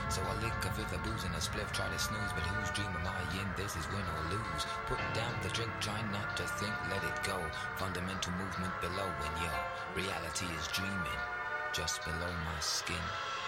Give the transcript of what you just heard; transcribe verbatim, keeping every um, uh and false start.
So I lick a fifth of booze and a spliff, try to snooze, but whose dream am I in? This is win or lose. Put down the drink, try not to think, let it go. Fundamental movement below, and yo, reality is dreaming just below my skin.